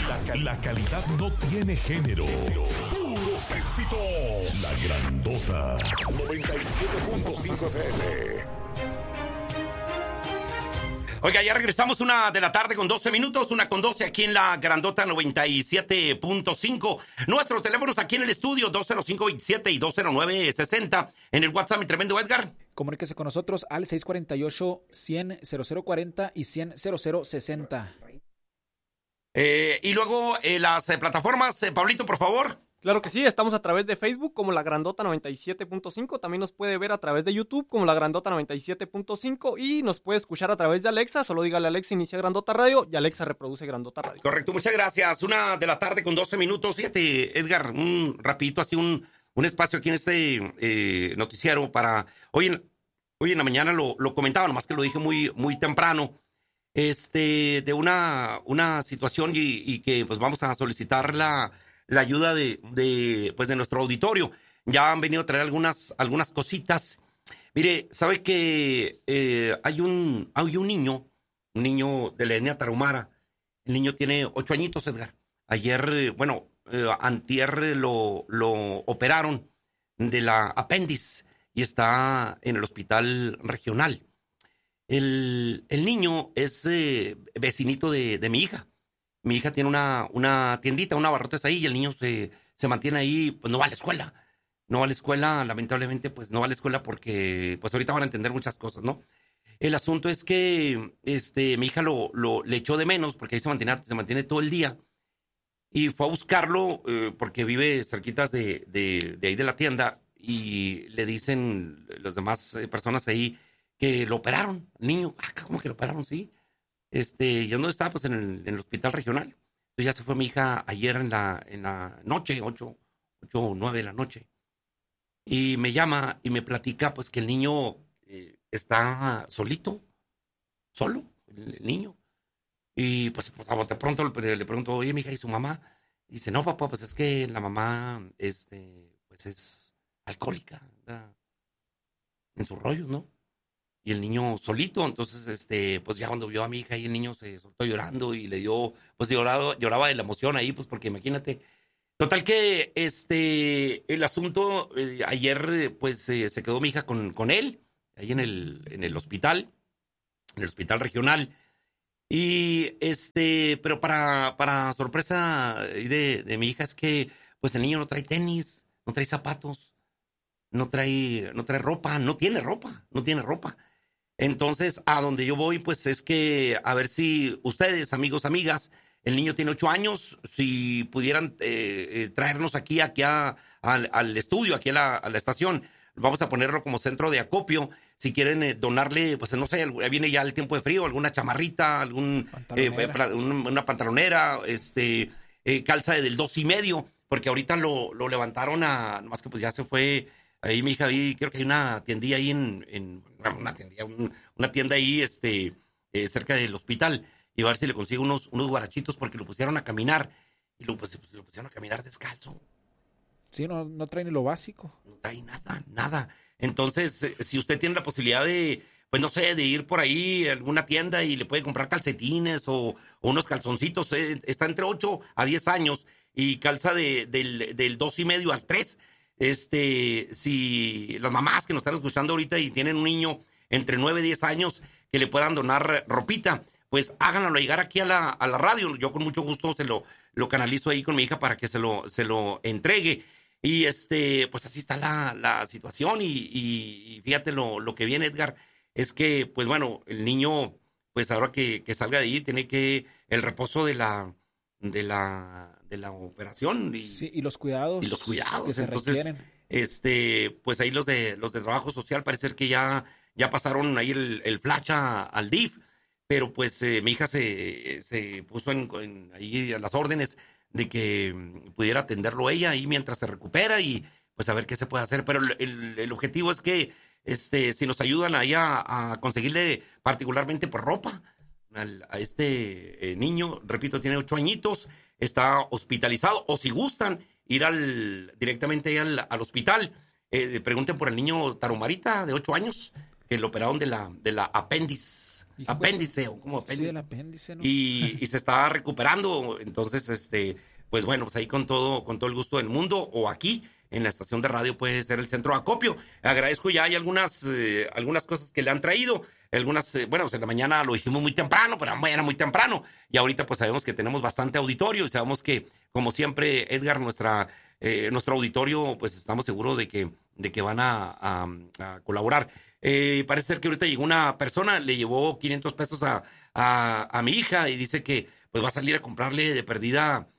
La calidad no tiene género. Puros éxitos. La Grandota. 97.5 FM. Oiga, ya regresamos, 1:12 p.m, 1:12 aquí en la Grandota 97.5. Nuestros teléfonos aquí en el estudio, 205-27 y 209-60. En el WhatsApp, mi tremendo Edgar. Comuníquese con nosotros al 648-100-0040 y 100-0060. Y luego las plataformas, Pablito, por favor. Claro que sí, estamos a través de Facebook como La Grandota 97.5, también nos puede ver a través de YouTube como La Grandota 97.5 y nos puede escuchar a través de Alexa, solo dígale a Alexa inicia Grandota Radio y Alexa reproduce Grandota Radio. Correcto, muchas gracias, 1:12 p.m. Fíjate, Edgar, rapidito así un espacio aquí en este noticiero para... Hoy en la mañana lo comentaba, nomás que lo dije muy, muy temprano, de una situación y que pues vamos a solicitar la ayuda de nuestro auditorio. Ya han venido a traer algunas cositas. Mire, ¿sabe que hay un niño de la etnia tarahumara? El niño tiene 8 añitos, Edgar. Ayer, antier lo operaron de la apéndice y está en el hospital regional. El niño es vecinito de mi hija. Mi hija tiene una tiendita, una abarrotes ahí, y el niño se mantiene ahí, pues no va a la escuela. No va a la escuela, lamentablemente, pues no va a la escuela porque, pues ahorita van a entender muchas cosas, ¿no? El asunto es que mi hija le echó de menos porque ahí se mantiene todo el día. Y fue a buscarlo porque vive cerquitas de ahí de la tienda, y le dicen las demás personas ahí que lo operaron, el niño. ¿Cómo que lo operaron? Sí. ¿Y dónde está? Pues en el hospital regional. Entonces ya se fue mi hija ayer en la noche, 8 o 9 de la noche. Y me llama y me platica pues que el niño está solo, el niño. Y pues de pronto le pregunto, oye, mi hija, ¿y su mamá? Y dice, no, papá, pues es que la mamá, pues es alcohólica, ¿verdad? En sus rollos, ¿no? Y el niño solito. Entonces, pues ya cuando vio a mi hija y el niño se soltó llorando y le dio, pues lloraba de la emoción ahí, pues porque imagínate. Total que el asunto, ayer pues se quedó mi hija con él, ahí en el hospital regional. Y pero para sorpresa de mi hija es que pues el niño no trae tenis, no trae zapatos, no trae ropa, no tiene ropa. Entonces, a donde yo voy, pues es que a ver si ustedes, amigos, amigas, el niño tiene 8 años, si pudieran traernos aquí al estudio, aquí a la estación, vamos a ponerlo como centro de acopio. Si quieren donarle, pues no sé, viene ya el tiempo de frío, alguna chamarrita, una pantalonera, calza del 2.5, porque ahorita lo levantaron más que pues ya se fue. Ahí mi hija, ahí creo que hay una tiendilla ahí una tienda ahí cerca del hospital, y a ver si le consigo unos guarachitos porque lo pusieron a caminar y lo pusieron a caminar descalzo. Sí, no trae ni lo básico. No trae nada. Entonces, si usted tiene la posibilidad de, pues no sé, de ir por ahí a alguna tienda y le puede comprar calcetines o unos calzoncitos, está entre 8 a 10 años y calza del 2.5 al 3. Si las mamás que nos están escuchando ahorita y tienen un niño entre 9 y 10 años que le puedan donar ropita, pues háganlo llegar aquí a la radio. Yo con mucho gusto se lo canalizo ahí con mi hija para que se lo entregue. Y pues así está la situación. Y fíjate lo que viene, Edgar, es que, pues bueno, el niño, pues ahora que salga de ahí, tiene que el reposo de la operación y los cuidados. Y los cuidados. Que se entonces, requieren. pues ahí los de trabajo social parece que ya pasaron ahí el flash al DIF, pero pues mi hija se puso ahí a las órdenes de que pudiera atenderlo ella ahí mientras se recupera y pues a ver qué se puede hacer. Pero el objetivo es que si nos ayudan ahí a conseguirle particularmente por ropa a este niño, repito, tiene 8 añitos, está hospitalizado, o si gustan ir directamente ahí al hospital, pregunten por el niño Tarumarita de 8 años, que lo operaron de la apéndice, o como apéndice. Sí, el apéndice, ¿no? Y se está recuperando. Entonces, pues bueno, pues ahí con todo el gusto del mundo, o aquí en la estación de radio puede ser el centro de acopio. Agradezco, ya hay algunas cosas que le han traído. Algunas, bueno, pues en la mañana lo dijimos muy temprano, pero era muy temprano. Y ahorita pues sabemos que tenemos bastante auditorio y sabemos que, como siempre, Edgar, nuestro auditorio, pues estamos seguros de que van a colaborar. Parece ser que ahorita llegó una persona, le llevó 500 pesos a mi hija y dice que pues va a salir a comprarle de perdida,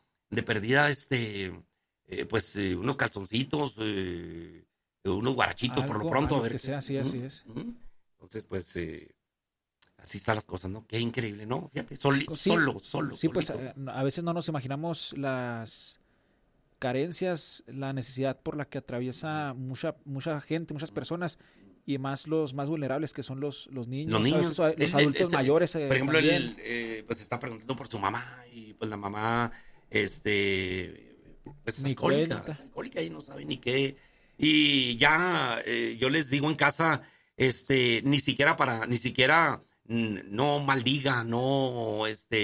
unos calzoncitos, unos guarachitos por lo pronto. A ver que sea, así es. Entonces, pues, así están las cosas, ¿no? Qué increíble, ¿no? Fíjate, solo. Sí, pues a veces no nos imaginamos las carencias, la necesidad por la que atraviesa mucha gente, muchas personas, y más los más vulnerables, que son los niños. Los niños. Los adultos mayores. Por ejemplo, pues está preguntando por su mamá, y pues la mamá, pues es alcohólica y no sabe ni qué. Y ya yo les digo en casa, ni siquiera no maldiga, no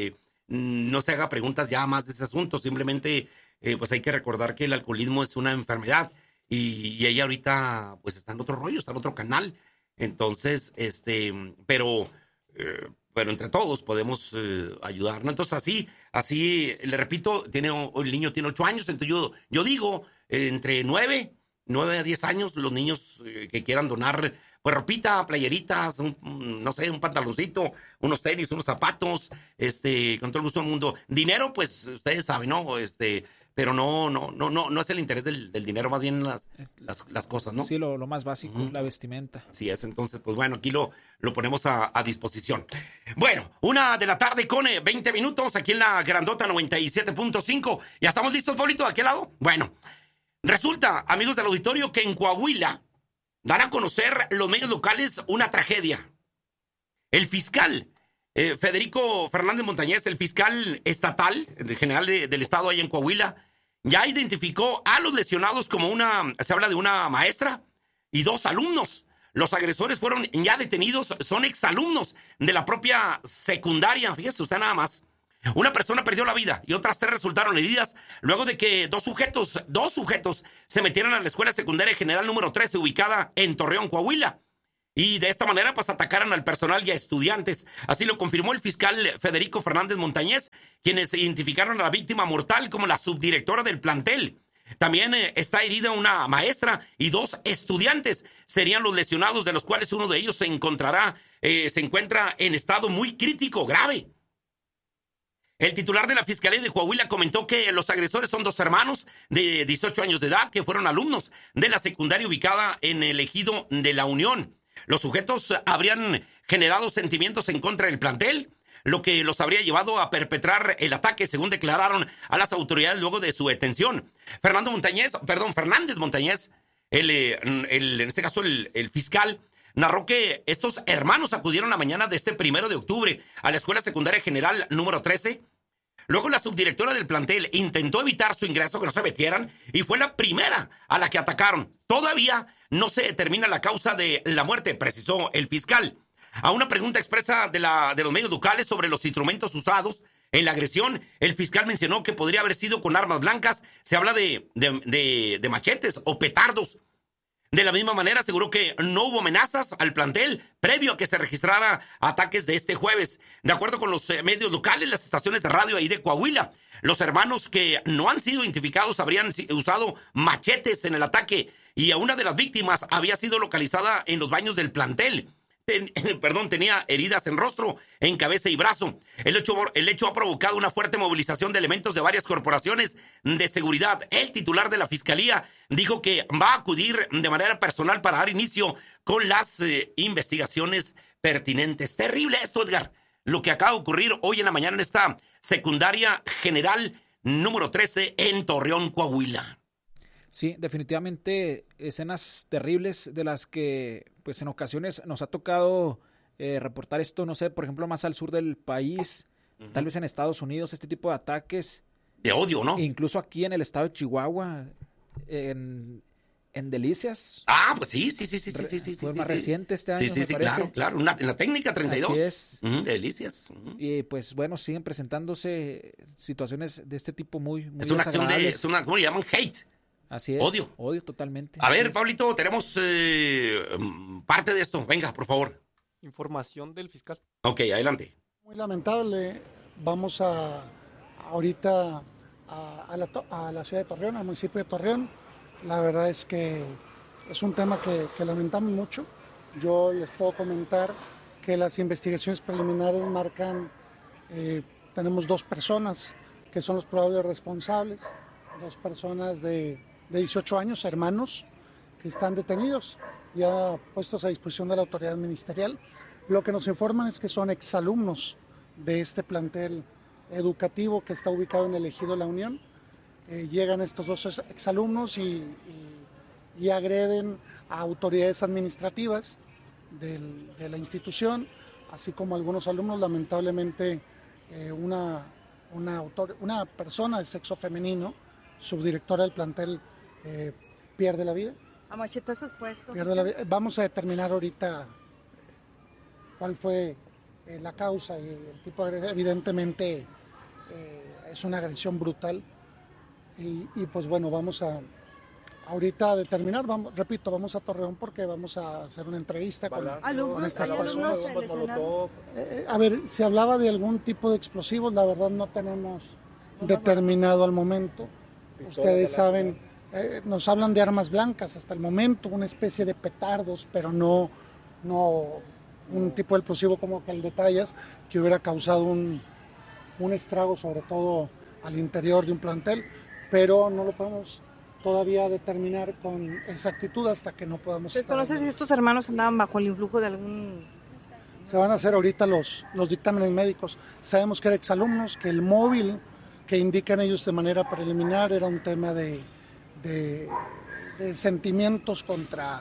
se haga preguntas ya más de ese asunto. Simplemente pues hay que recordar que el alcoholismo es una enfermedad y ella ahorita pues está en otro rollo, está en otro canal. Entonces, pero entre todos podemos ayudar, ¿no? Entonces así le repito, el niño tiene 8 años, entonces yo digo, entre 9 a 10 años, los niños que quieran donar, pues ropita, playeritas, no sé, un pantaloncito, unos tenis, unos zapatos, con todo el gusto del mundo. Dinero, pues ustedes saben, ¿no? Pero no es el interés del dinero, más bien las cosas, ¿no? Sí, lo más básico, la vestimenta. Así es, entonces, pues bueno, aquí lo ponemos a disposición. Bueno, 1:00 p.m. con 20 minutos, aquí en la Grandota 97.5. ¿Ya estamos listos, Pablito, de aquel lado? Bueno, resulta, amigos del auditorio, que en Coahuila dan a conocer los medios locales una tragedia. El fiscal Federico Fernández Montañez, el fiscal estatal, el general del estado ahí en Coahuila, ya identificó a los lesionados como se habla de una maestra y 2 alumnos. Los agresores fueron ya detenidos, son exalumnos de la propia secundaria. Fíjese usted nada más. Una persona perdió la vida y otras 3 resultaron heridas luego de que dos sujetos se metieron a la escuela secundaria general número 13, ubicada en Torreón, Coahuila. Y de esta manera, pues, atacaron al personal y a estudiantes. Así lo confirmó el fiscal Federico Fernández Montañez, quienes identificaron a la víctima mortal como la subdirectora del plantel. También está herida una maestra y 2 estudiantes. Serían los lesionados, de los cuales uno de ellos se encuentra en estado muy crítico, grave. El titular de la Fiscalía de Coahuila comentó que los agresores son 2 hermanos de 18 años de edad que fueron alumnos de la secundaria ubicada en el ejido de La Unión. Los sujetos habrían generado sentimientos en contra del plantel, lo que los habría llevado a perpetrar el ataque, según declararon a las autoridades luego de su detención. Fernández Montañez, en este caso el fiscal, narró que estos hermanos acudieron la mañana de este 1 de octubre a la escuela secundaria general número 13. Luego la subdirectora del plantel intentó evitar su ingreso, que no se metieran, y fue la primera a la que atacaron. Todavía no se determina la causa de la muerte, precisó el fiscal. A una pregunta expresa de los medios locales sobre los instrumentos usados en la agresión, el fiscal mencionó que podría haber sido con armas blancas. Se habla de machetes o petardos. De la misma manera, aseguró que no hubo amenazas al plantel previo a que se registrara ataques de este jueves. De acuerdo con los medios locales, las estaciones de radio ahí de Coahuila, los hermanos que no han sido identificados habrían usado machetes en el ataque y a una de las víctimas había sido localizada en los baños del plantel. Tenía heridas en rostro, en cabeza y brazo. El hecho ha provocado una fuerte movilización de elementos de varias corporaciones de seguridad. El titular de la fiscalía dijo que va a acudir de manera personal para dar inicio con las investigaciones pertinentes. Terrible esto, Edgar, lo que acaba de ocurrir hoy en la mañana en esta secundaria general número 13 en Torreón, Coahuila. Sí, definitivamente escenas terribles de las que pues en ocasiones nos ha tocado reportar esto, no sé, por ejemplo, más al sur del país, tal vez en Estados Unidos, este tipo de ataques. De odio, ¿no? Incluso aquí en el estado de Chihuahua, en En Delicias. Ah, pues sí. Fue más reciente este año, Sí, me parece. claro. En la técnica 32. Así es. Delicias. Y pues bueno, siguen presentándose situaciones de este tipo muy Es una acción ¿cómo le llaman? Hate. Así es. Odio totalmente. A ver, Pablito, tenemos parte de esto. Venga, por favor. Información del fiscal. Ok, adelante. Muy lamentable. Vamos ahorita a la ciudad de Torreón, al municipio de Torreón. La verdad es que es un tema que lamentamos mucho. Yo les puedo comentar que las investigaciones preliminares marcan, tenemos 2 personas que son los probables responsables, 2 personas de 18 años, hermanos, que están detenidos, ya puestos a disposición de la autoridad ministerial. Lo que nos informan es que son exalumnos de este plantel educativo que está ubicado en el Ejido La Unión. Llegan estos 2 exalumnos y agreden a autoridades administrativas de la institución, así como algunos alumnos. Lamentablemente, una persona de sexo femenino, subdirectora del plantel, pierde la vida. ¿A machetazos fue esto? Pierde la vida. Vamos a determinar ahorita cuál fue la causa y el tipo de agresión. Evidentemente es una agresión brutal y pues bueno, vamos ahorita a determinar, vamos a Torreón porque vamos a hacer una entrevista con estas personas. A ver, se hablaba de algún tipo de explosivos, la verdad no tenemos determinado al momento. Ustedes saben, nos hablan de armas blancas hasta el momento, una especie de petardos, pero no un tipo de explosivo como que el detallas, que hubiera causado un estrago sobre todo al interior de un plantel, pero no lo podemos todavía determinar con exactitud hasta que no podamos estar. ¿Desconoces si estos hermanos andaban bajo el influjo de algún...? Se van a hacer ahorita los dictámenes médicos. Sabemos que eran exalumnos, que el móvil que indican ellos de manera preliminar era un tema de sentimientos contra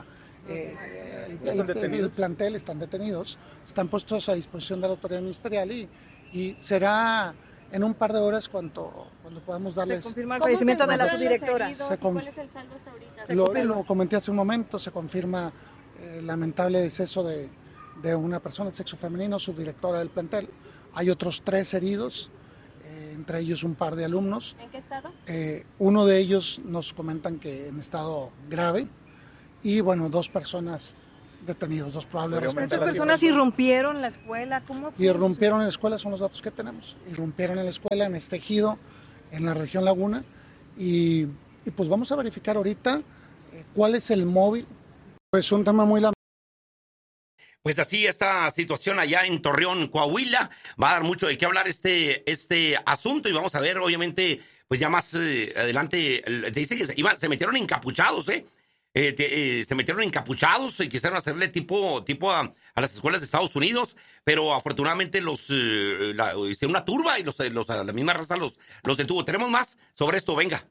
el plantel. Están detenidos, están puestos a disposición de la autoridad ministerial y será en un par de horas cuando podamos darles... ¿Se confirma el fallecimiento de la subdirectora? ¿Cuál es el saldo hasta ahorita? Lo comenté hace un momento, se confirma el lamentable deceso de una persona de sexo femenino, subdirectora del plantel. Hay otros 3 heridos, entre ellos un par de alumnos. ¿En qué estado? Uno de ellos nos comentan que en estado grave y bueno, 2 personas detenidos, 2 probables responsables. ¿Estas personas irrumpieron la escuela? ¿Cómo? Irrumpieron en la escuela, son los datos que tenemos. Irrumpieron en la escuela, en este ejido, en la región Laguna, y pues vamos a verificar ahorita cuál es el móvil. Pues un tema muy lamentable. Pues así esta situación allá en Torreón, Coahuila, va a dar mucho de qué hablar este asunto y vamos a ver, obviamente, pues ya más adelante, te dice que se metieron encapuchados, se metieron encapuchados y quisieron hacerle tipo a las escuelas de Estados Unidos, pero afortunadamente hicieron una turba y la misma raza los detuvo. Tenemos más sobre esto, venga.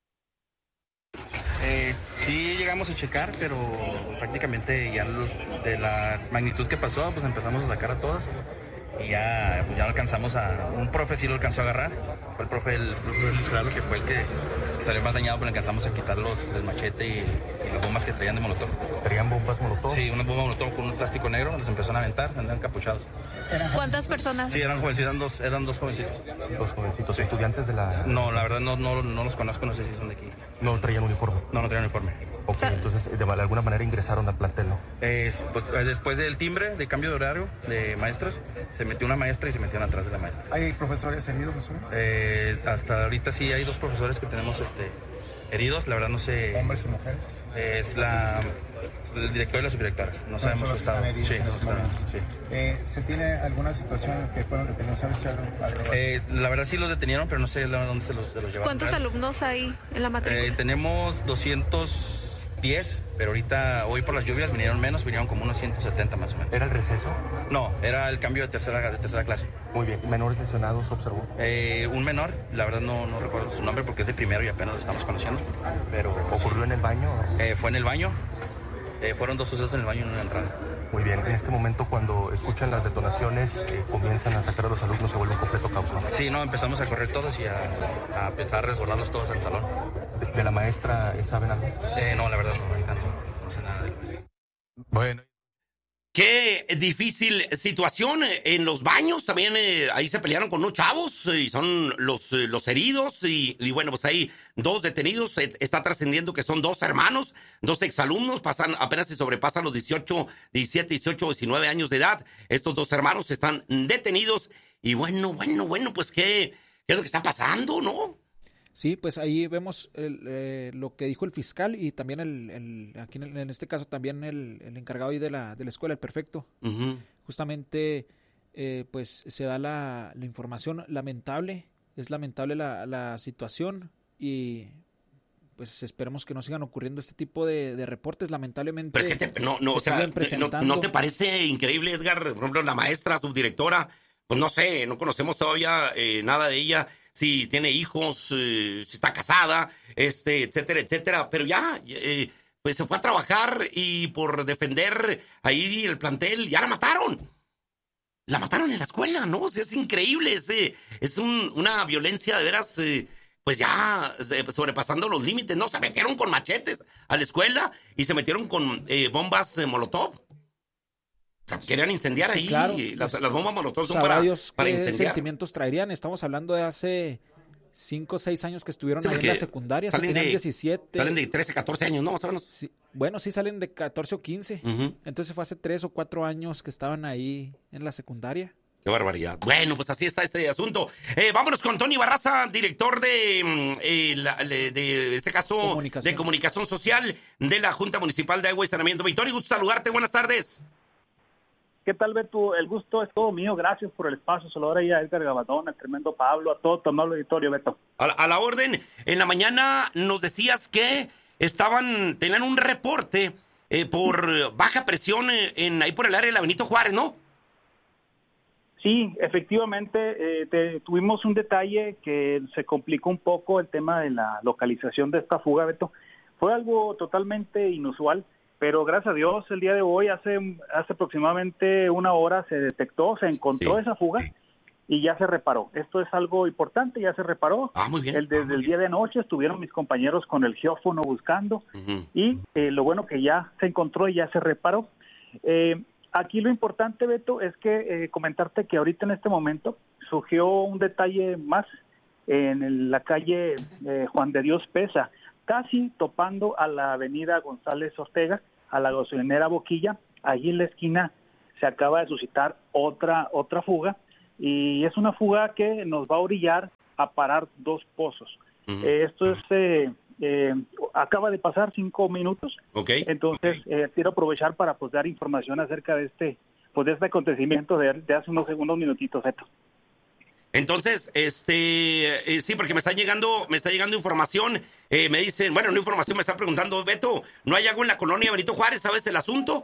Sí llegamos a checar, pero prácticamente ya de la magnitud que pasó, pues empezamos a sacar a todos y ya alcanzamos un profe sí lo alcanzó a agarrar, fue el profe del Israel, que fue el que salió más dañado, pero alcanzamos a quitar el machete y las bombas que traían de molotov. ¿Traían bombas molotov? Sí, una bomba molotov con un plástico negro, les empezaron a aventar, andaban encapuchados. ¿Cuántas personas? Sí, eran jovencitos, eran 2 jovencitos. 2 jovencitos, sí. ¿Estudiantes de la...? No, la verdad no los conozco, no sé si son de aquí. ¿No traían uniforme? No traían uniforme. Ok, entonces de alguna manera ingresaron al plantel, ¿no? Pues, después del timbre de cambio de horario de maestros, se metió una maestra y se metieron atrás de la maestra. ¿Hay profesores heridos, Jesús? Hasta ahorita sí hay 2 profesores que tenemos heridos, la verdad no sé... ¿Hombres o mujeres? Es el director y la subdirectora, no sabemos su estado. Sí. ¿Se tiene alguna situación que fueron detenidos? ¿Sabes algo? La verdad sí los detenieron, pero no sé dónde se los llevaron. ¿Cuántos alumnos hay en la matrícula? Tenemos 210, pero hoy por las lluvias vinieron como unos 170 más o menos. ¿Era el receso? No, era el cambio de tercera clase. Muy bien. ¿Menores lesionados observó? Un menor, la verdad no recuerdo su nombre porque es de primero y apenas lo estamos conociendo. Pero ¿ocurrió en el baño? Fue en el baño. Fueron 2 sucesos en el baño y 1 en la entrada. Muy bien. En este momento, cuando escuchan las detonaciones, comienzan a sacar a los alumnos, se vuelve un completo caos, ¿no? Sí, empezamos a correr todos y a empezar a resguardarlos todos al salón. de la maestra, ¿saben algo? No, la verdad no, ahorita no sé nada de eso. Bueno. Qué difícil situación en los baños. También ahí se pelearon con unos chavos y son los heridos. Y bueno, pues hay 2 detenidos. Está trascendiendo que son 2 hermanos, 2 exalumnos. Apenas se sobrepasan los 17, 18, 19 años de edad. Estos 2 hermanos están detenidos. Y bueno, pues ¿qué es lo que está pasando, no? Sí, pues ahí vemos lo que dijo el fiscal y también aquí en este caso también el encargado ahí de la escuela, el prefecto. Uh-huh. Justamente pues se da la información lamentable, es lamentable la situación y pues esperemos que no sigan ocurriendo este tipo de reportes, lamentablemente. Pero es que ¿no te parece increíble, Edgar? Por ejemplo, la maestra, subdirectora, pues no sé, no conocemos todavía nada de ella. Si tiene hijos, si está casada, etcétera, etcétera. Pero ya, pues se fue a trabajar y por defender ahí el plantel, ya la mataron. La mataron en la escuela, ¿no? O sea, es increíble. Es una violencia de veras, pues ya sobrepasando los límites, ¿no? Se metieron con machetes a la escuela y se metieron con bombas Molotov. O sea, querían incendiar ahí. Claro. Las bombas Molotov son para incendiar. ¿Qué sentimientos traerían? Estamos hablando de hace 5 o 6 años que estuvieron ahí en la secundaria. Salen de 17. Salen de 13, 14 años, ¿no? Más o menos. Sí, bueno, sí salen de 14 o 15. Uh-huh. Entonces fue hace 3 o 4 años que estaban ahí en la secundaria. Qué barbaridad. Bueno, pues así está este asunto. Vámonos con Tony Barraza, director de este caso de comunicación social de la Junta Municipal de Agua y Saneamiento. Tony, gusto saludarte. Buenas tardes. ¿Qué tal, Beto? El gusto es todo mío. Gracias por el espacio. Saludar ahí a Edgar Gabaldón, al tremendo Pablo, a todo tu amable auditorio, Beto. A la orden. En la mañana nos decías que tenían un reporte por baja presión ahí por el área de la Benito Juárez, ¿no? Sí, efectivamente, tuvimos un detalle que se complicó un poco el tema de la localización de esta fuga, Beto. Fue algo totalmente inusual, pero gracias a Dios el día de hoy, hace aproximadamente 1 hora se detectó, se encontró esa fuga y ya se reparó. Esto es algo importante, ya se reparó. Muy bien. Desde el día de noche estuvieron mis compañeros con el geófono buscando y lo bueno que ya se encontró y ya se reparó. Aquí lo importante, Beto, es que comentarte que ahorita en este momento surgió un detalle más en la calle Juan de Dios Pesa, casi topando a la avenida González Ortega, a la gasolinera Boquilla. Allí en la esquina se acaba de suscitar otra fuga, y es una fuga que nos va a orillar a parar 2 pozos. Esto es acaba de pasar 5 minutos. Okay. Entonces quiero aprovechar para pues dar información acerca de este acontecimiento de hace unos minutitos, Beto. Entonces, sí, porque me está llegando información, me dicen, bueno, no información, me están preguntando, Beto, ¿no hay agua en la colonia Benito Juárez? ¿Sabes el asunto?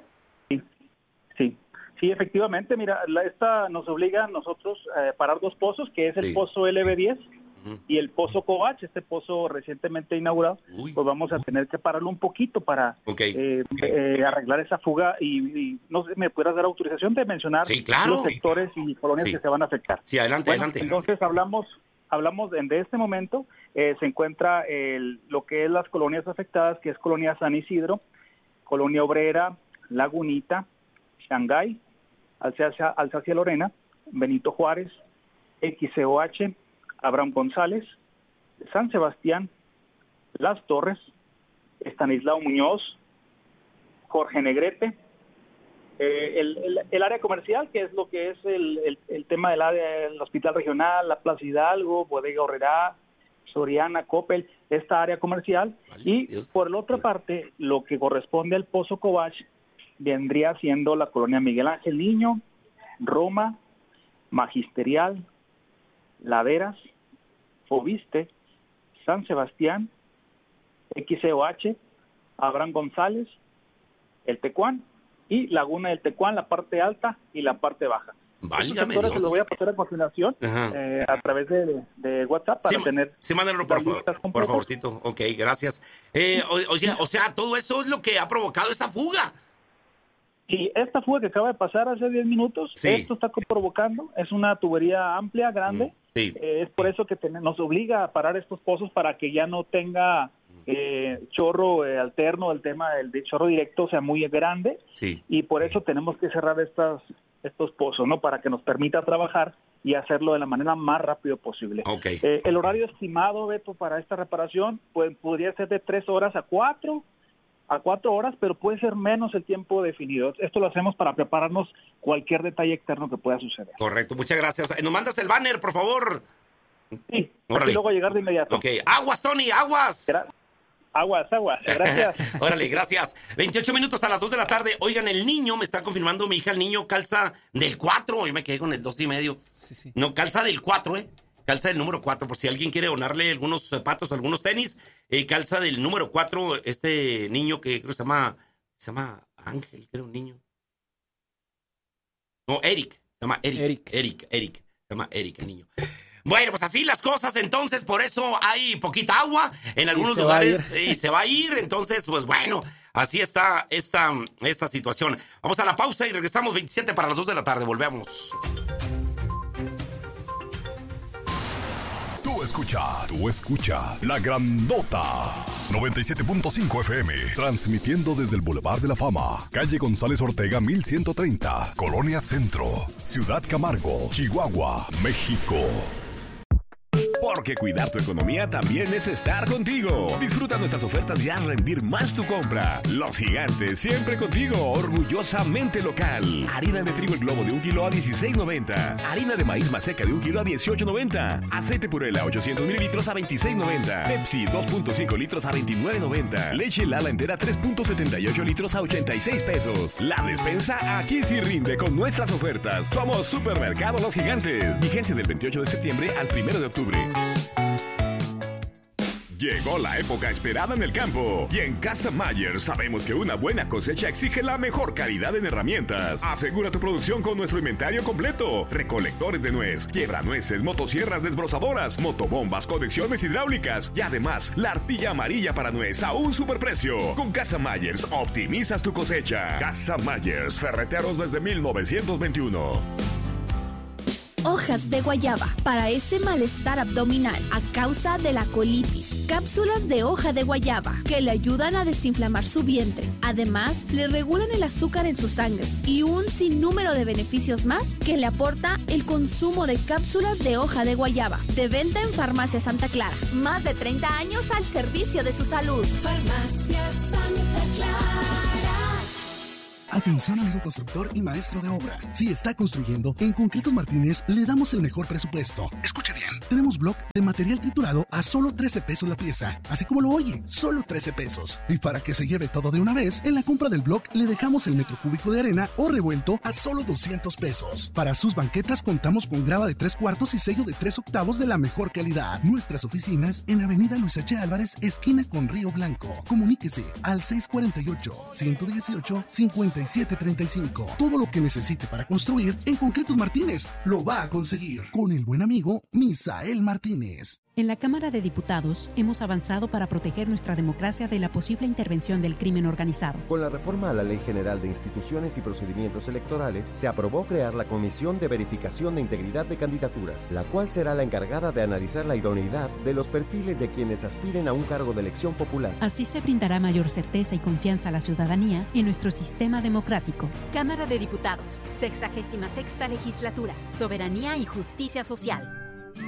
Sí, efectivamente, mira, esta nos obliga a nosotros a parar 2 pozos, que es el pozo LB10 y el pozo Covach, este pozo recientemente inaugurado. Pues vamos a tener que pararlo un poquito para arreglar esa fuga y no sé, ¿me pudieras dar autorización de mencionar los sectores y colonias que se van a afectar? Sí, adelante. Entonces hablamos de este momento, se encuentra lo que es las colonias afectadas, que es Colonia San Isidro, Colonia Obrera, Lagunita, Shanghái, Alsacia Lorena, Benito Juárez, XCOH, Abraham González, San Sebastián, Las Torres, Estanislao Muñoz, Jorge Negrete, el área comercial, que es lo que es el tema del área del Hospital Regional, la Plaza Hidalgo, Bodega Horrera, Soriana, Coppel, esta área comercial. Y por la otra parte, lo que corresponde al Pozo Covach vendría siendo la colonia Miguel Ángel Niño, Roma, Magisterial, Laderas, Fobiste, San Sebastián, XCOH, Abraham González, El Tecuán y Laguna del Tecuán, la parte alta y la parte baja. Válgame Dios. Dios. Lo voy a pasar a continuación a través de WhatsApp para tener... Sí, mándalo por favorcito. Ok, gracias. O sea, todo eso es lo que ha provocado esa fuga. Sí, esta fuga que acaba de pasar hace 10 minutos, esto está provocando, es una tubería amplia, grande, es por eso que nos obliga a parar estos pozos para que ya no tenga chorro alterno, el tema del chorro directo sea muy grande, sí. Y por eso tenemos que cerrar estos pozos, ¿no? Para que nos permita trabajar y hacerlo de la manera más rápido posible. Okay. El horario estimado, Beto, para esta reparación pues podría ser de 3 horas a 4 horas, pero puede ser menos el tiempo definido. Esto lo hacemos para prepararnos cualquier detalle externo que pueda suceder. Correcto, muchas gracias. ¿Nos mandas el banner, por favor? Sí, y luego a llegar de inmediato. Ok, aguas, Tony, aguas. Aguas, gracias. Órale, gracias. 28 minutos a las 2 de la tarde. Oigan, el niño, me está confirmando mi hija, el niño calza del 4. Yo me quedé con el 2.5. Sí. No, calza del 4, Calza del número 4, por si alguien quiere donarle algunos zapatos, algunos tenis. Calza del número 4, este niño que creo se llama Ángel, creo, un niño. No, Eric. Se llama Eric. Se llama Eric, el niño. Bueno, pues así las cosas, entonces, por eso hay poquita agua en algunos lugares y se va a ir. Entonces, pues bueno, así está esta situación. Vamos a la pausa y regresamos 27 para las 2 de la tarde. Volvemos. Tú escuchas La Grandota 97.5 FM, transmitiendo desde el Boulevard de la Fama, calle González Ortega 1130, Colonia Centro, Ciudad Camargo, Chihuahua, México. Porque cuidar tu economía también es estar contigo. Disfruta nuestras ofertas y haz rendir más tu compra. Los Gigantes, siempre contigo, orgullosamente local. Harina de trigo El Globo de 1 kilo a $16.90. Harina de maíz Maseca de 1 kilo a $18.90. Aceite Purela 800 mililitros a $26.90. Pepsi 2.5 litros a $29.90. Leche Lala entera 3.78 litros a $86. La despensa aquí sí rinde con nuestras ofertas. Somos Supermercado Los Gigantes. Vigencia del 28 de septiembre al 1 de octubre. Llegó la época esperada en el campo y en Casa Mayer sabemos que una buena cosecha exige la mejor calidad en herramientas. Asegura tu producción con nuestro inventario completo: recolectores de nuez, quiebranueces, motosierras desbrozadoras, motobombas, conexiones hidráulicas y además la arpilla amarilla para nuez a un superprecio. Con Casa Mayers optimizas tu cosecha. Casa Mayers, ferreteros desde 1921. Hojas de guayaba para ese malestar abdominal a causa de la colitis. Cápsulas de hoja de guayaba que le ayudan a desinflamar su vientre. Además, le regulan el azúcar en su sangre y un sinnúmero de beneficios más que le aporta el consumo de cápsulas de hoja de guayaba. De venta en Farmacia Santa Clara. Más de 30 años al servicio de su salud. Farmacia Santa Clara. Atención, amigo constructor y maestro de obra. Si está construyendo, en Concretos Martínez le damos el mejor presupuesto. Escuche bien. Tenemos block de material triturado a solo 13 pesos la pieza. Así como lo oye, solo 13 pesos. Y para que se lleve todo de una vez, en la compra del block le dejamos el metro cúbico de arena o revuelto a solo 200 pesos. Para sus banquetas contamos con grava de 3/4 y sello de 3/8 de la mejor calidad. Nuestras oficinas en Avenida Luis H. Álvarez, esquina con Río Blanco. Comuníquese al 648-118-5735. Todo lo que necesite para construir, en Concretos Martínez lo va a conseguir con el buen amigo Misael Martínez. En la Cámara de Diputados hemos avanzado para proteger nuestra democracia de la posible intervención del crimen organizado. Con la reforma a la Ley General de Instituciones y Procedimientos Electorales, se aprobó crear la Comisión de Verificación de Integridad de Candidaturas, la cual será la encargada de analizar la idoneidad de los perfiles de quienes aspiren a un cargo de elección popular. Así se brindará mayor certeza y confianza a la ciudadanía en nuestro sistema democrático. Cámara de Diputados, 66ª Legislatura, Soberanía y Justicia Social.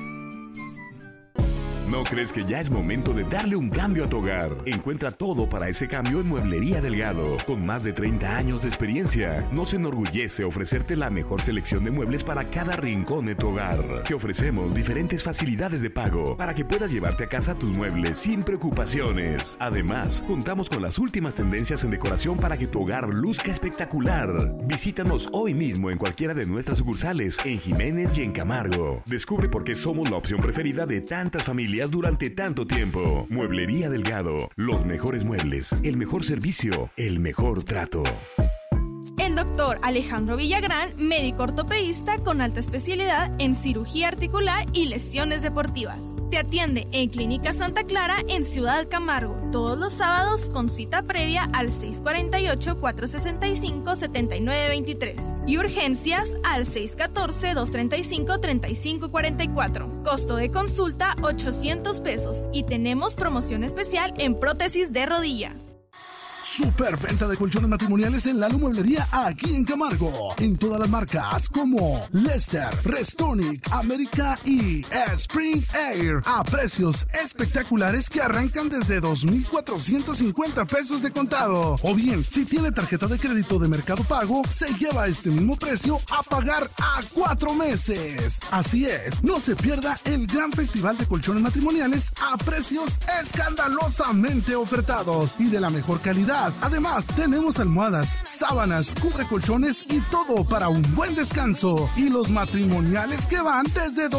¿No crees que ya es momento de darle un cambio a tu hogar? Encuentra todo para ese cambio en Mueblería Delgado. Con más de 30 años de experiencia, nos enorgullece ofrecerte la mejor selección de muebles para cada rincón de tu hogar. Te ofrecemos diferentes facilidades de pago para que puedas llevarte a casa tus muebles sin preocupaciones. Además, contamos con las últimas tendencias en decoración para que tu hogar luzca espectacular. Visítanos hoy mismo en cualquiera de nuestras sucursales en Jiménez y en Camargo. Descubre por qué somos la opción preferida de tantas familias durante tanto tiempo. Mueblería Delgado, los mejores muebles, el mejor servicio, el mejor trato. El doctor Alejandro Villagrán, médico ortopedista con alta especialidad en cirugía articular y lesiones deportivas. Te atiende en Clínica Santa Clara en Ciudad Camargo, todos los sábados con cita previa al 648-465-7923 y urgencias al 614-235-3544. Costo de consulta $800 y tenemos promoción especial en prótesis de rodilla. Superventa de colchones matrimoniales en Lalo Mueblería aquí en Camargo. En todas las marcas como Lester, Restonic, América y Spring Air. A precios espectaculares que arrancan desde $2,450 de contado. O bien, si tiene tarjeta de crédito de Mercado Pago, se lleva este mismo precio a pagar a 4 meses. Así es, no se pierda el gran festival de colchones matrimoniales a precios escandalosamente ofertados y de la mejor calidad. Además, tenemos almohadas, sábanas, cubrecolchones y todo para un buen descanso. Y los matrimoniales que van desde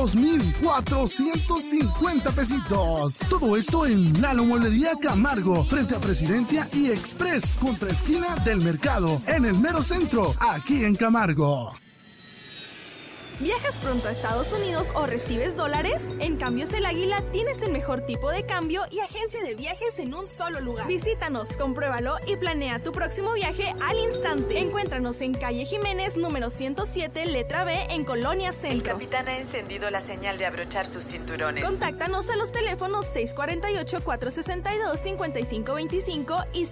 $2,450. Todo esto en Lalo Mueblería Camargo, frente a Presidencia y Express, contra esquina del mercado, en el mero centro, aquí en Camargo. ¿Viajas pronto a Estados Unidos o recibes dólares? En Cambios El Águila tienes el mejor tipo de cambio y agencia de viajes en un solo lugar. Visítanos, compruébalo y planea tu próximo viaje al instante. Encuéntranos en calle Jiménez, número 107, letra B, en Colonia Centro. El capitán ha encendido la señal de abrochar sus cinturones. Contáctanos a los teléfonos 648-462-5525 y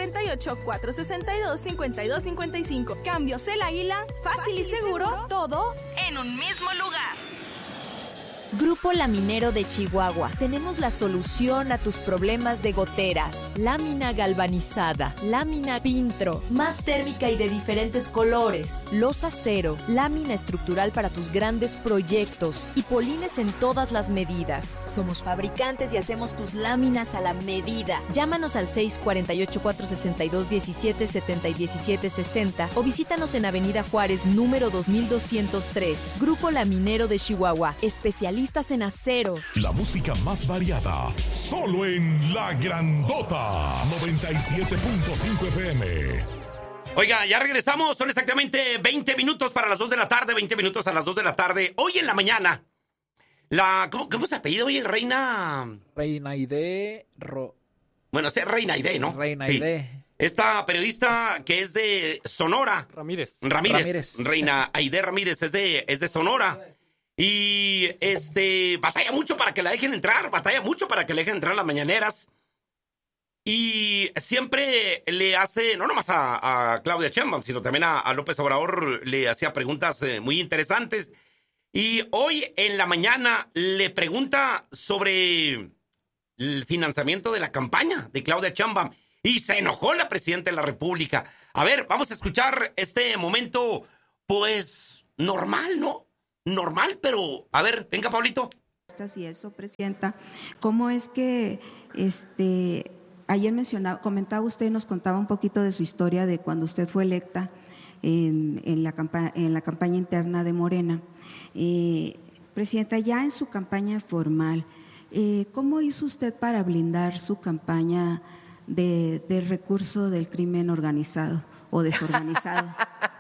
648-462-5255. Cambios El Águila, fácil y seguro, todo en un mismo lugar. Grupo Laminero de Chihuahua. Tenemos la solución a tus problemas de goteras. Lámina galvanizada, lámina Pintro, más térmica y de diferentes colores. Losa cero, lámina estructural para tus grandes proyectos y polines en todas las medidas. Somos fabricantes y hacemos tus láminas a la medida. Llámanos al 648-462-1770 y 1760 o visítanos en Avenida Juárez, número 2203. Grupo Laminero de Chihuahua. Especialistas en acero. La música más variada, solo en La Grandota 97.5 FM. Oiga, ya regresamos, son exactamente 20 minutos para las 2 de la tarde, 20 minutos a las 2 de la tarde. Hoy en la mañana, ¿cómo se apellida hoy? Reinaide Bueno, es Reinaide, ¿no? Reinaide. Sí. Esta periodista que es de Sonora. Ramírez. Reinaide Ramírez es de Sonora. Y batalla mucho para que la dejen entrar, las mañaneras. Y siempre le hace, no nomás a Claudia Sheinbaum, sino también a López Obrador, le hacía preguntas muy interesantes. Y hoy en la mañana le pregunta sobre el financiamiento de la campaña de Claudia Sheinbaum. Y se enojó la presidenta de la República. A ver, vamos a escuchar este momento, pues, normal, ¿no? Normal, pero a ver, venga, Pablito. Y eso, presidenta, ¿cómo es que ayer comentaba usted, nos contaba un poquito de su historia de cuando usted fue electa en la campaña interna de Morena? Presidenta, ya en su campaña formal, ¿cómo hizo usted para blindar su campaña del recurso del crimen organizado o desorganizado?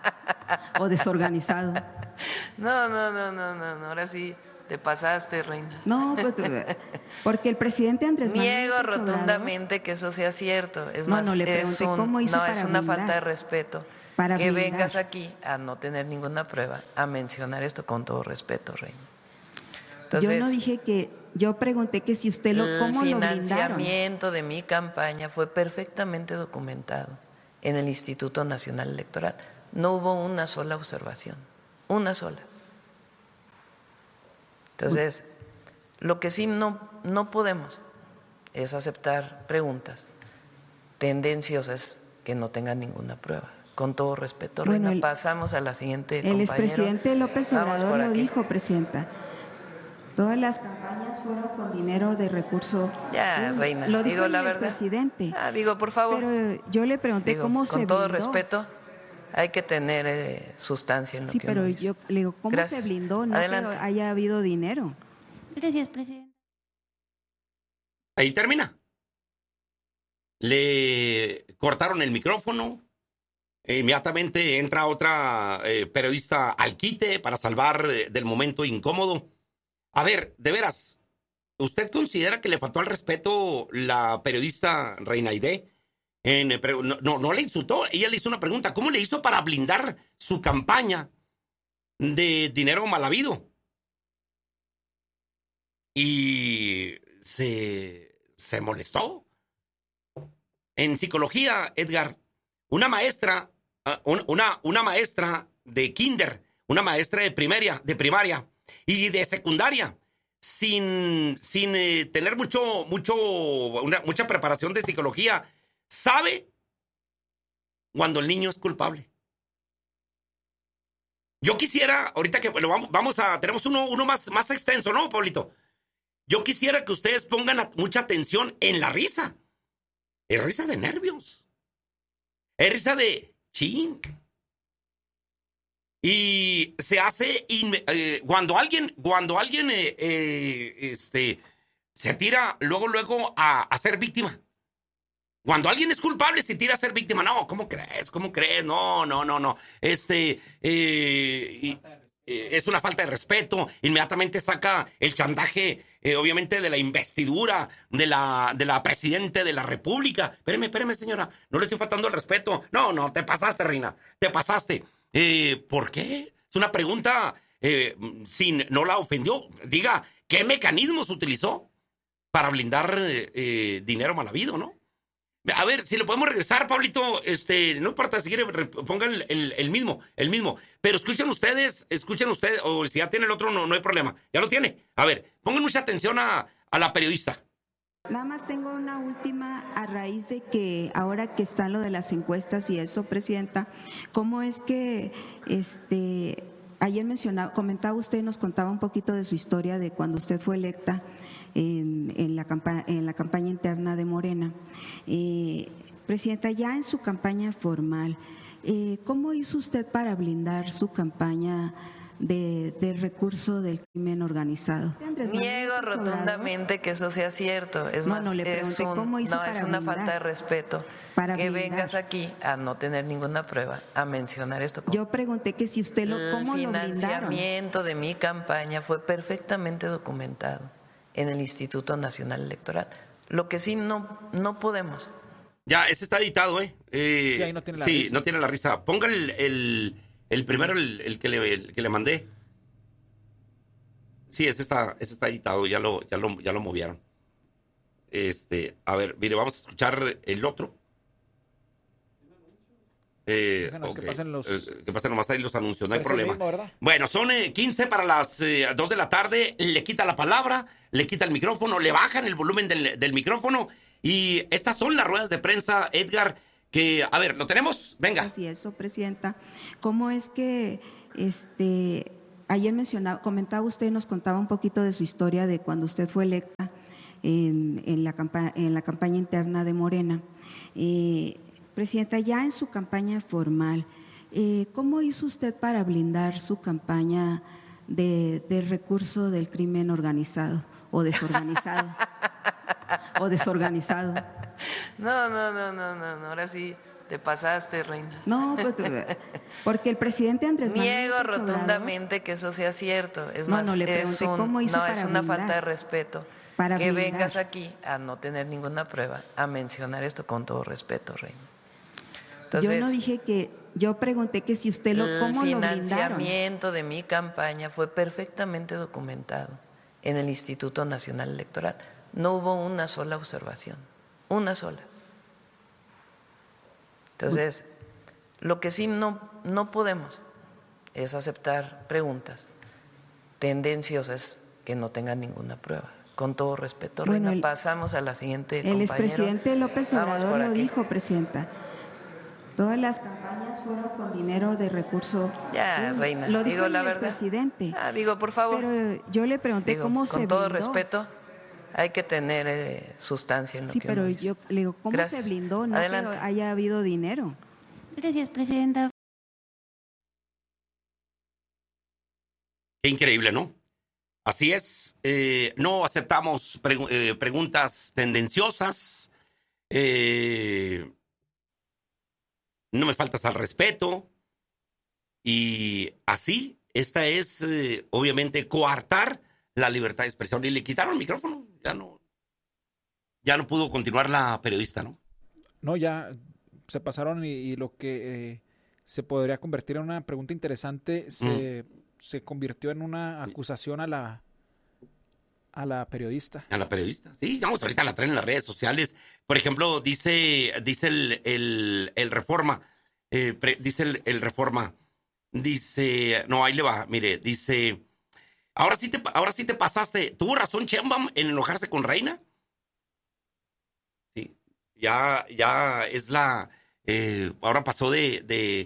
No, ahora sí te pasaste, reina. No, pues, porque el presidente Andrés Manuel Niego rotundamente que eso sea cierto. Es más, es una falta de respeto que vengas aquí a no tener ninguna prueba, a mencionar esto con todo respeto, reina. Entonces, yo no dije que, yo pregunté que si usted ¿cómo lo blindaron? El financiamiento de mi campaña fue perfectamente documentado en el Instituto Nacional Electoral. No hubo una sola observación, una sola. Entonces, lo que sí no podemos es aceptar preguntas tendenciosas que no tengan ninguna prueba. Con todo respeto, reina, pasamos a la siguiente, compañero. El expresidente López Obrador lo dijo, presidenta. Todas las campañas fueron con dinero de recurso. Ya, reina, lo dijo la verdad. Presidente. Por favor. Pero yo le pregunté cómo se blindó. Con todo respeto, hay que tener sustancia en lo que uno dice. Sí, pero yo le digo, ¿cómo se blindó? No Adelante. Que haya habido dinero. Gracias, presidente. Ahí termina. Le cortaron el micrófono, Inmediatamente entra otra periodista al quite para salvar del momento incómodo. A ver, de veras, ¿usted considera que le faltó al respeto la periodista Reina Aide? No le insultó, ella le hizo una pregunta. ¿Cómo le hizo para blindar su campaña de dinero mal habido? Y se molestó. En psicología, Edgar, una maestra de kinder, una maestra de primaria y de secundaria, sin tener mucha preparación de psicología, sabe cuando el niño es culpable. Yo quisiera, ahorita que tenemos uno más extenso, ¿no, Pablito? Yo quisiera que ustedes pongan mucha atención en la risa. Es risa de nervios. Es risa de chin. Y se hace cuando alguien se tira luego a ser víctima. Cuando alguien es culpable se tira a ser víctima. No, ¿cómo crees? No. Es una falta de respeto. Inmediatamente saca el chantaje, obviamente, de la investidura de la presidente de la República. Espéreme, señora. No le estoy faltando el respeto. No, te pasaste, reina. Te pasaste. ¿Por qué? Es una pregunta. No la ofendió. Diga, ¿qué mecanismos utilizó para blindar dinero mal habido, no? A ver, si le podemos regresar, Pablito, no importa, si quiere, pongan el mismo. Pero escuchen ustedes, o si ya tiene el otro, no hay problema. Ya lo tiene. A ver, pongan mucha atención a la periodista. Nada más tengo una última a raíz de que ahora que está lo de las encuestas y eso, Presidenta, ¿cómo es que ayer comentaba usted, nos contaba un poquito de su historia de cuando usted fue electa en la campaña interna de Morena? Presidenta, ya en su campaña formal, ¿cómo hizo usted para blindar su campaña del recurso del crimen organizado? Niego rotundamente que eso sea cierto. Es más, es una falta de respeto que vengas aquí a no tener ninguna prueba, a mencionar esto. Yo pregunté que si usted ¿cómo lo blindaron? El financiamiento de mi campaña fue perfectamente documentado en el Instituto Nacional Electoral. Lo que sí no podemos. Ya, ese está editado, sí, ahí no tiene la risa. Sí, no tiene la risa. Ponga el primero, el que le mandé. Sí, ese está editado, ya lo movieron. A ver, mire, vamos a escuchar el otro. Déjanos que pasen que pasen nomás ahí los anuncios, no hay problema. Mismo, bueno, son 15 para las 2 de la tarde, le quita la palabra, le quita el micrófono, le bajan el volumen del micrófono, y estas son las ruedas de prensa, Edgar, que, a ver, ¿lo tenemos? Venga. Así es, Presidenta. ¿Cómo es que ayer comentaba usted, nos contaba un poquito de su historia de cuando usted fue electa en la campaña interna de Morena? Presidenta, ya en su campaña formal, ¿cómo hizo usted para blindar su campaña del recurso del crimen organizado o desorganizado? No, ahora sí te pasaste, reina. No, pues, porque el presidente Andrés Manuel Niego rotundamente que eso sea cierto. Es más, es una falta de respeto que vengas aquí a no tener ninguna prueba, a mencionar esto con todo respeto, reina. Entonces, yo no dije que, yo pregunté que si usted ¿cómo lo blindaron? El financiamiento de mi campaña fue perfectamente documentado en el Instituto Nacional Electoral. No hubo una sola observación, una sola. Entonces, lo que sí no podemos es aceptar preguntas tendenciosas que no tengan ninguna prueba. Con todo respeto, reina, pasamos a la siguiente, el compañero. expresidente López Obrador lo dijo, Presidenta. Todas las campañas fueron con dinero de recurso. Ya, reina, lo dijo la el verdad. Expresidente. Por favor. Pero yo le pregunté cómo se blindó. Con todo respeto, hay que tener sustancia en lo que uno pero dice. yo le digo, ¿cómo se blindó? No Adelante. que haya habido dinero. Gracias, Presidenta. Qué increíble, ¿no? Así es. No aceptamos preguntas tendenciosas. no me faltas al respeto. Y así, esta es obviamente coartar la libertad de expresión. Y le quitaron el micrófono, ya no pudo continuar la periodista, ¿no? No, ya se pasaron y lo que se podría convertir en una pregunta interesante se convirtió en una acusación a la periodista. A la periodista, sí, vamos, ahorita la traen en las redes sociales. Por ejemplo, dice el Reforma, no, ahí le va, mire, dice, ahora sí te pasaste. ¿Tuvo razón Sheinbaum en enojarse con Reina? Sí, ya es ahora pasó de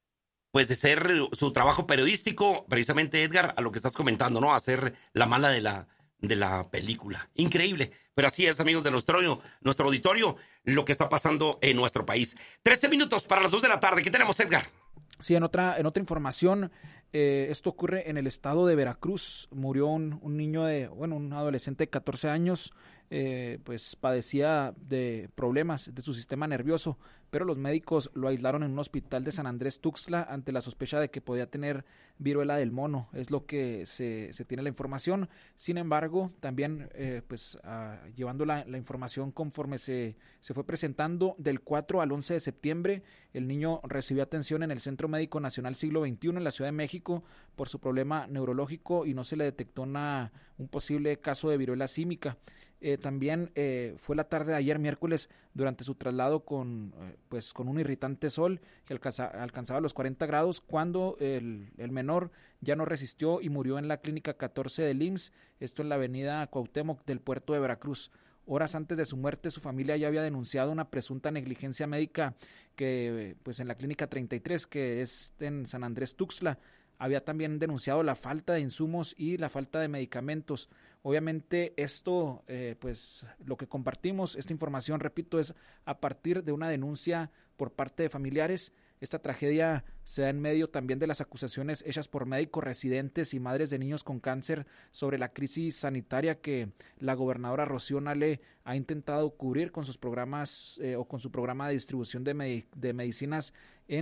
ser su trabajo periodístico, precisamente, Edgar, a lo que estás comentando, ¿no? A ser la mala de la película. Increíble. Pero así es, amigos de nuestro auditorio, lo que está pasando en nuestro país. 13 minutos para las 2 de la tarde. ¿Qué tenemos, Edgar? Sí, en otra información, esto ocurre en el estado de Veracruz. Murió un niño un adolescente de 14 años, pues padecía de problemas de su sistema nervioso, pero los médicos lo aislaron en un hospital de San Andrés Tuxtla ante la sospecha de que podía tener viruela del mono. Es lo que se tiene la información. Sin embargo, también llevando la información conforme se fue presentando, del 4 al 11 de septiembre, el niño recibió atención en el Centro Médico Nacional Siglo XXI en la Ciudad de México por su problema neurológico y no se le detectó un posible caso de viruela símica. También fue la tarde de ayer miércoles durante su traslado con un irritante sol que alcanzaba los 40 grados cuando el menor ya no resistió y murió en la clínica 14 del IMSS, esto en la avenida Cuauhtémoc del puerto de Veracruz. Horas antes de su muerte, su familia ya había denunciado una presunta negligencia médica que en la clínica 33, que es en San Andrés Tuxtla, había también denunciado la falta de insumos y la falta de medicamentos. Obviamente esto, lo que compartimos, esta información, repito, es a partir de una denuncia por parte de familiares. Esta tragedia se da en medio también de las acusaciones hechas por médicos residentes y madres de niños con cáncer sobre la crisis sanitaria que la gobernadora Rocío Nale ha intentado cubrir con sus programas o con su programa de distribución de medicinas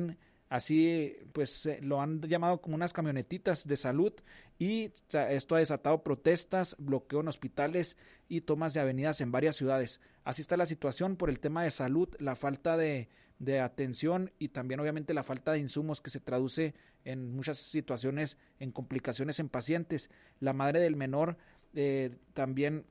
Así, lo han llamado como unas camionetitas de salud y esto ha desatado protestas, bloqueo en hospitales y tomas de avenidas en varias ciudades. Así está la situación por el tema de salud, la falta de atención y también obviamente la falta de insumos que se traduce en muchas situaciones en complicaciones en pacientes. La madre del menor también,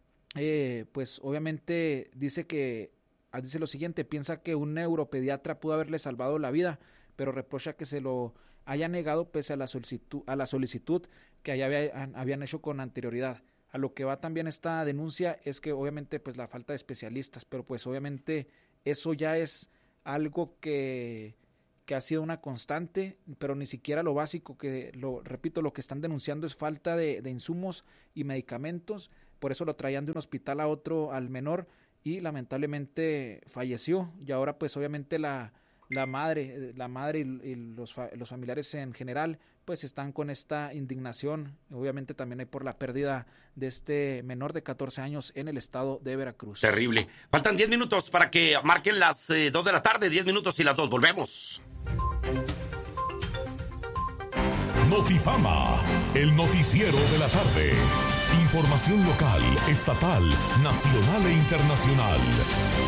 obviamente dice lo siguiente: piensa que un neuropediatra pudo haberle salvado la vida, pero reprocha que se lo haya negado pese a la solicitud que habían hecho con anterioridad. A lo que va también esta denuncia es que obviamente la falta de especialistas, pero obviamente eso ya es algo que ha sido una constante, pero ni siquiera lo básico, lo que están denunciando es falta de insumos y medicamentos. Por eso lo traían de un hospital a otro al menor y lamentablemente falleció. Y ahora obviamente la madre y los familiares en general están con esta indignación, obviamente también hay por la pérdida de este menor de 14 años en el estado de Veracruz. Terrible. Faltan 10 minutos para que marquen las 2 de la tarde, 10 minutos y las 2. Volvemos. Notifama, el noticiero de la tarde. Información local, estatal, nacional e internacional.